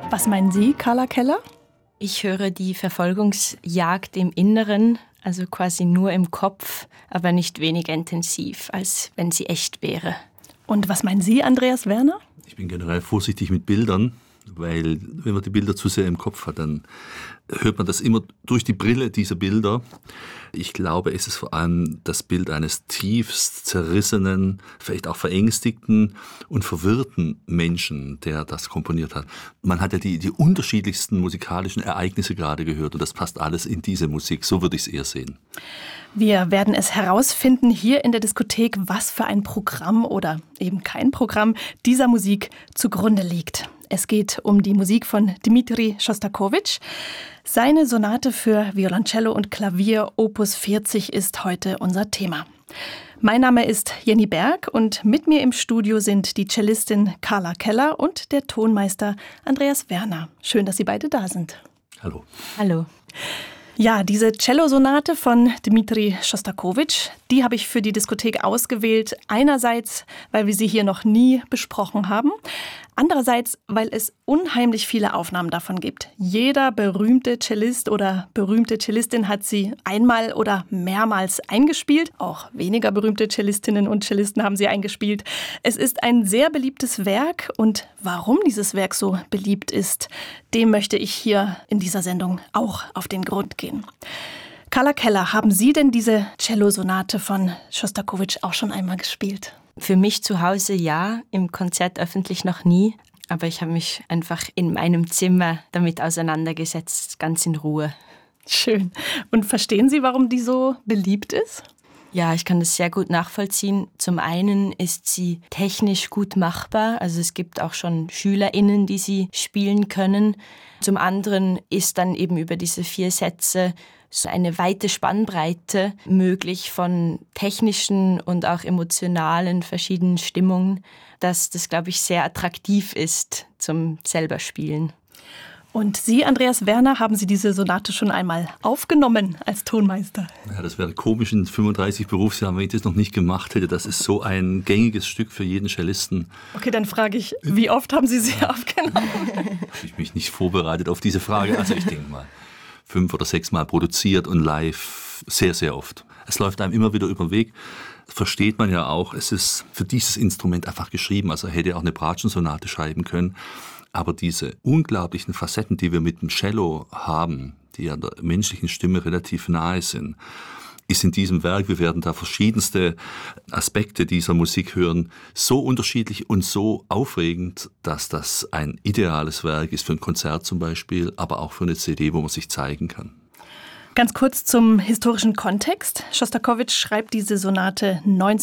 Was meinen Sie, Carla Keller? Ich höre die Verfolgungsjagd im Inneren, also quasi nur im Kopf, aber nicht weniger intensiv, als wenn sie echt wäre. Und was meinen Sie, Andreas Werner? Ich bin generell vorsichtig mit Bildern, weil wenn man die Bilder zu sehr im Kopf hat, dann hört man das immer durch die Brille dieser Bilder. Ich glaube, es ist vor allem das Bild eines tiefst zerrissenen, vielleicht auch verängstigten und verwirrten Menschen, der das komponiert hat. Man hat ja die unterschiedlichsten musikalischen Ereignisse gerade gehört und das passt alles in diese Musik. So würde ich es eher sehen. Wir werden es herausfinden hier in der Diskothek, was für ein Programm oder eben kein Programm dieser Musik zugrunde liegt. Es geht um die Musik von Dmitri Schostakowitsch. Seine Sonate für Violoncello und Klavier Opus 40 ist heute unser Thema. Mein Name ist Jenny Berg und mit mir im Studio sind die Cellistin Carla Keller und der Tonmeister Andreas Werner. Schön, dass Sie beide da sind. Hallo. Hallo. Ja, diese Cellosonate von Dmitri Schostakowitsch, die habe ich für die Diskothek ausgewählt. Einerseits, weil wir sie hier noch nie besprochen haben. Andererseits, weil es unheimlich viele Aufnahmen davon gibt. Jeder berühmte Cellist oder berühmte Cellistin hat sie einmal oder mehrmals eingespielt. Auch weniger berühmte Cellistinnen und Cellisten haben sie eingespielt. Es ist ein sehr beliebtes Werk und warum dieses Werk so beliebt ist, dem möchte ich hier in dieser Sendung auch auf den Grund gehen. Carla Keller, haben Sie denn diese Cellosonate von Schostakowitsch auch schon einmal gespielt? Für mich zu Hause ja, im Konzert öffentlich noch nie. Aber ich habe mich einfach in meinem Zimmer damit auseinandergesetzt, ganz in Ruhe. Schön. Und verstehen Sie, warum die so beliebt ist? Ja, ich kann das sehr gut nachvollziehen. Zum einen ist sie technisch gut machbar. Also es gibt auch schon SchülerInnen, die sie spielen können. Zum anderen ist dann eben über diese 4 Sätze so eine weite Spannbreite möglich von technischen und auch emotionalen verschiedenen Stimmungen, dass das, glaube ich, sehr attraktiv ist zum selber Spielen. Und Sie, Andreas Werner, haben Sie diese Sonate schon einmal aufgenommen als Tonmeister? Ja, das wäre komisch in 35 Berufsjahren, wenn ich das noch nicht gemacht hätte. Das ist so ein gängiges Stück für jeden Cellisten. Okay, dann frage ich, wie oft haben Sie sie aufgenommen? Habe ich mich nicht vorbereitet auf diese Frage. Also ich denke mal 5 oder 6 Mal produziert und live sehr, sehr oft. Es läuft einem immer wieder über den Weg. Das versteht man ja auch. Es ist für dieses Instrument einfach geschrieben. Also hätte auch eine Bratschensonate schreiben können. Aber diese unglaublichen Facetten, die wir mit dem Cello haben, die ja der menschlichen Stimme relativ nahe sind, ist in diesem Werk, wir werden da verschiedenste Aspekte dieser Musik hören, so unterschiedlich und so aufregend, dass das ein ideales Werk ist für ein Konzert zum Beispiel, aber auch für eine CD, wo man sich zeigen kann. Ganz kurz zum historischen Kontext. Schostakowitsch schreibt diese Sonate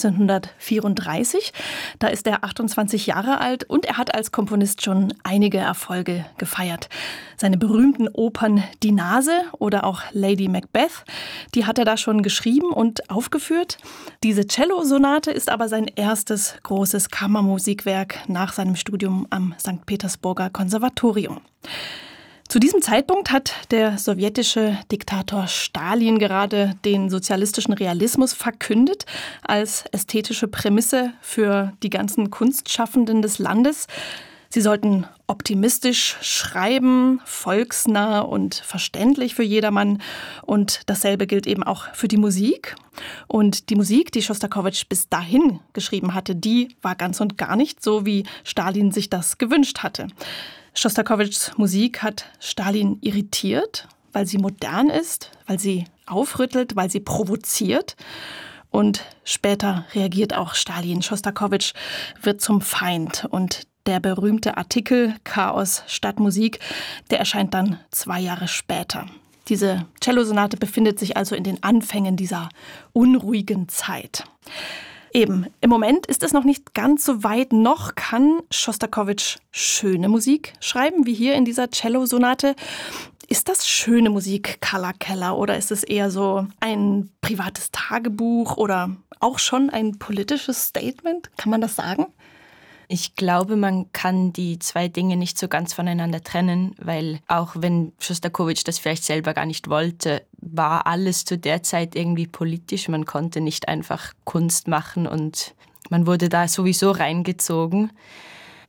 1934. Da ist er 28 Jahre alt und er hat als Komponist schon einige Erfolge gefeiert. Seine berühmten Opern Die Nase oder auch Lady Macbeth, die hat er da schon geschrieben und aufgeführt. Diese Cello-Sonate ist aber sein erstes großes Kammermusikwerk nach seinem Studium am St. Petersburger Konservatorium. Zu diesem Zeitpunkt hat der sowjetische Diktator Stalin gerade den sozialistischen Realismus verkündet als ästhetische Prämisse für die ganzen Kunstschaffenden des Landes. Sie sollten optimistisch schreiben, volksnah und verständlich für jedermann. Und dasselbe gilt eben auch für die Musik. Und die Musik, die Schostakowitsch bis dahin geschrieben hatte, die war ganz und gar nicht so, wie Stalin sich das gewünscht hatte. Schostakowitschs Musik hat Stalin irritiert, weil sie modern ist, weil sie aufrüttelt, weil sie provoziert. Und später reagiert auch Stalin. Schostakowitsch wird zum Feind. Und der berühmte Artikel Chaos statt Musik, der erscheint dann 2 Jahre später. Diese Cellosonate befindet sich also in den Anfängen dieser unruhigen Zeit. Eben, im Moment ist es noch nicht ganz so weit, noch kann Schostakowitsch schöne Musik schreiben, wie hier in dieser Cellosonate. Ist das schöne Musik, Carla Keller, oder ist es eher so ein privates Tagebuch oder auch schon ein politisches Statement? Kann man das sagen? Ich glaube, man kann die 2 Dinge nicht so ganz voneinander trennen, weil auch wenn Schostakowitsch das vielleicht selber gar nicht wollte, war alles zu der Zeit irgendwie politisch. Man konnte nicht einfach Kunst machen und man wurde da sowieso reingezogen.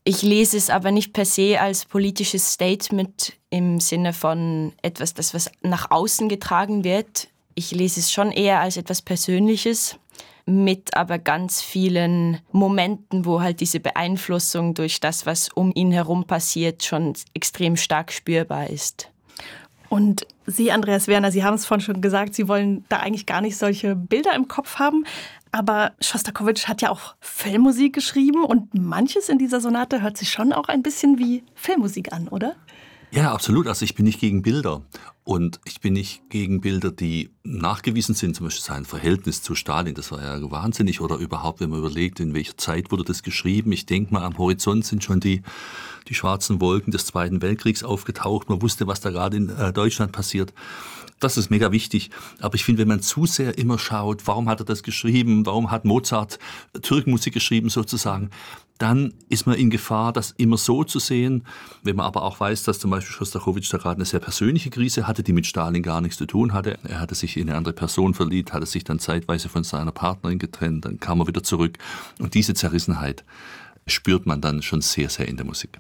Ich lese es aber nicht per se als politisches Statement im Sinne von etwas, das was nach außen getragen wird. Ich lese es schon eher als etwas Persönliches, mit aber ganz vielen Momenten, wo halt diese Beeinflussung durch das, was um ihn herum passiert, schon extrem stark spürbar ist. Und Sie, Andreas Werner, Sie haben es vorhin schon gesagt, Sie wollen da eigentlich gar nicht solche Bilder im Kopf haben. Aber Schostakowitsch hat ja auch Filmmusik geschrieben und manches in dieser Sonate hört sich schon auch ein bisschen wie Filmmusik an, oder? Ja, absolut. Also ich bin nicht gegen Bilder. Und ich bin nicht gegen Bilder, die nachgewiesen sind, zum Beispiel sein Verhältnis zu Stalin, das war ja wahnsinnig. Oder überhaupt, wenn man überlegt, in welcher Zeit wurde das geschrieben. Ich denke mal, am Horizont sind schon die schwarzen Wolken des Zweiten Weltkriegs aufgetaucht. Man wusste, was da gerade in Deutschland passiert. Das ist mega wichtig. Aber ich finde, wenn man zu sehr immer schaut, warum hat er das geschrieben, warum hat Mozart Türkenmusik geschrieben sozusagen, dann ist man in Gefahr, das immer so zu sehen. Wenn man aber auch weiß, dass zum Beispiel Schostakowitsch da gerade eine sehr persönliche Krise hatte, die mit Stalin gar nichts zu tun hatte. Er hatte sich in eine andere Person verliebt, hatte sich dann zeitweise von seiner Partnerin getrennt, dann kam er wieder zurück. Und diese Zerrissenheit spürt man dann schon sehr, sehr in der Musik.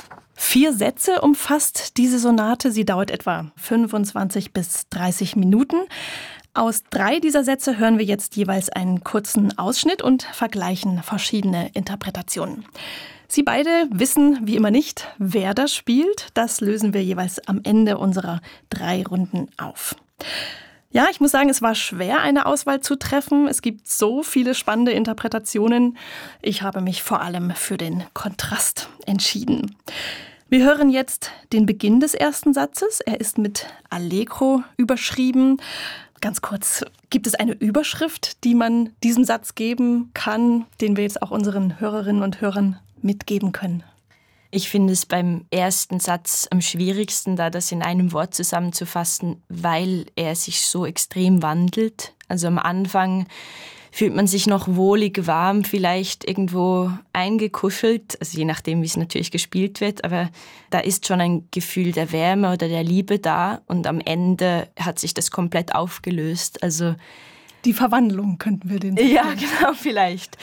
4 Sätze umfasst diese Sonate. Sie dauert etwa 25 bis 30 Minuten. Aus 3 dieser Sätze hören wir jetzt jeweils einen kurzen Ausschnitt und vergleichen verschiedene Interpretationen. Sie beide wissen wie immer nicht, wer das spielt. Das lösen wir jeweils am Ende unserer 3 Runden auf. Ja, ich muss sagen, es war schwer, eine Auswahl zu treffen. Es gibt so viele spannende Interpretationen. Ich habe mich vor allem für den Kontrast entschieden. Wir hören jetzt den Beginn des ersten Satzes. Er ist mit Allegro überschrieben. Ganz kurz, gibt es eine Überschrift, die man diesem Satz geben kann, den wir jetzt auch unseren Hörerinnen und Hörern mitgeben können? Ich finde es beim ersten Satz am schwierigsten, da das in einem Wort zusammenzufassen, weil er sich so extrem wandelt. Also am Anfang fühlt man sich noch wohlig warm, vielleicht irgendwo eingekuschelt, also je nachdem, wie es natürlich gespielt wird, aber da ist schon ein Gefühl der Wärme oder der Liebe da und am Ende hat sich das komplett aufgelöst. Also die Verwandlung könnten wir den sagen. Ja, genau, vielleicht.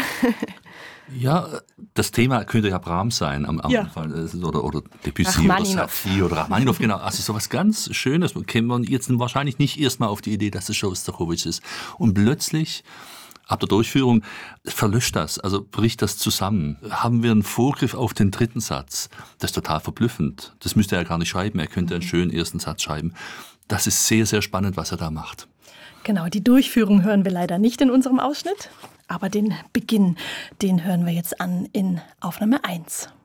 Ja, das Thema könnte ja Brahms sein am Anfang oder Debussy oder Satie oder Rachmaninow, genau. Also sowas ganz Schönes. Käme man jetzt wahrscheinlich nicht erstmal auf die Idee, dass es Schostakowitsch ist. Und plötzlich, ab der Durchführung, verlöscht das, also bricht das zusammen. Haben wir einen Vorgriff auf den dritten Satz. Das ist total verblüffend. Das müsste er gar nicht schreiben. Er könnte einen schönen ersten Satz schreiben. Das ist sehr, sehr spannend, was er da macht. Genau, die Durchführung hören wir leider nicht in unserem Ausschnitt. Aber den Beginn, den hören wir jetzt an in Aufnahme 1.